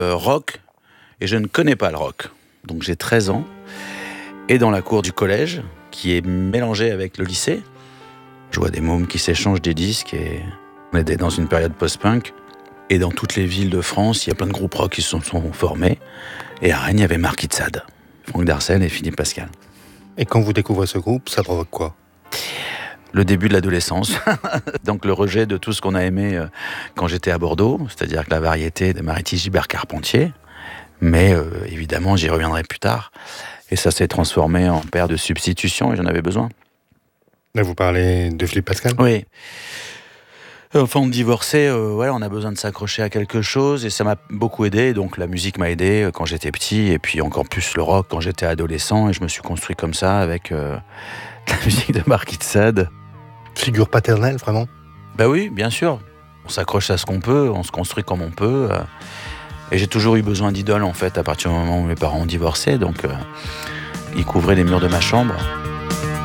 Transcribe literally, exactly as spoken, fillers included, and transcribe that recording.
euh, rock, et je ne connais pas le rock. Donc j'ai treize ans, et dans la cour du collège, qui est mélangée avec le lycée, je vois des mômes qui s'échangent des disques, et on est dans une période post-punk. Et dans toutes les villes de France, il y a plein de groupes rock qui se sont, sont formés. Et à Rennes, il y avait Marquis de Sade, Franck Darcel et Philippe Pascal. Et quand vous découvrez ce groupe, ça provoque quoi ? Le début de l'adolescence, donc le rejet de tout ce qu'on a aimé euh, quand j'étais à Bordeaux, c'est-à-dire que la variété de Maritis Gilbert Carpentier, mais euh, évidemment j'y reviendrai plus tard, et ça s'est transformé en paire de substitutions et j'en avais besoin. Là vous parlez de Philippe Pascal ? Oui. Enfant de divorcé, euh, ouais, on a besoin de s'accrocher à quelque chose et ça m'a beaucoup aidé, donc la musique m'a aidé quand j'étais petit et puis encore plus le rock quand j'étais adolescent et je me suis construit comme ça avec euh, la musique de Marquis de Sade. Figure paternelle, vraiment ? Bah oui, bien sûr. On s'accroche à ce qu'on peut, on se construit comme on peut. Euh, et j'ai toujours eu besoin d'idoles, en fait, à partir du moment où mes parents ont divorcé. Donc, euh, ils couvraient les murs de ma chambre.